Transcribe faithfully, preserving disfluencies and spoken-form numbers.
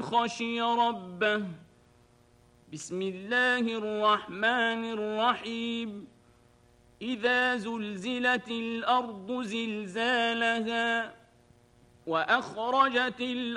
خشي ربه. بسم الله الرحمن الرحيم. إذا زلزلت الأرض زلزالها وأخرجت الأرض